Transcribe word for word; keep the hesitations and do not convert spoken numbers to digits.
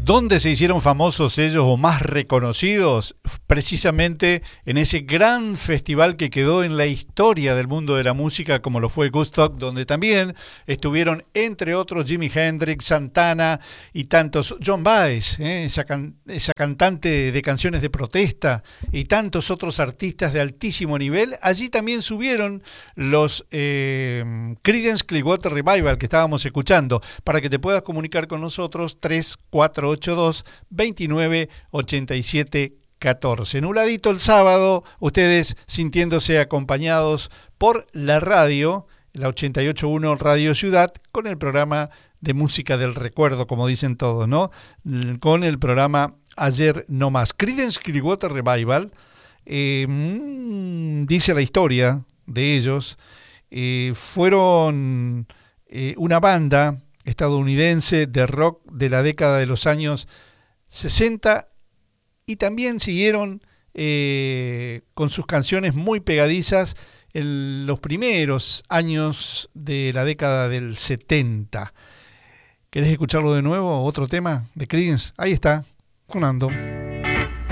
¿Dónde se hicieron famosos ellos o más reconocidos? Precisamente en ese gran festival que quedó en la historia del mundo de la música, como lo fue Woodstock, donde también estuvieron, entre otros, Jimi Hendrix, Santana y tantos, John Baez, ¿eh? esa, can, esa cantante de canciones de protesta, y tantos otros artistas de altísimo nivel. Allí también subieron los eh, Creedence Clearwater Revival que estábamos escuchando. Para que te puedas comunicar con nosotros, tres cuatro ocho dos, veintinueve ochenta y siete catorce. Nubladito el sábado, ustedes sintiéndose acompañados por la radio, la ochenta y ocho punto uno Radio Ciudad, con el programa de música del recuerdo, como dicen todos, ¿no? Con el programa Ayer No Más. Creedence Clearwater Revival, eh, mmm, dice la historia de ellos, eh, fueron eh, una banda estadounidense de rock de la década de los años sesenta y también siguieron eh, con sus canciones muy pegadizas en los primeros años de la década del setenta. ¿Querés escucharlo de nuevo? ¿Otro tema de Creedence? Ahí está, sonando.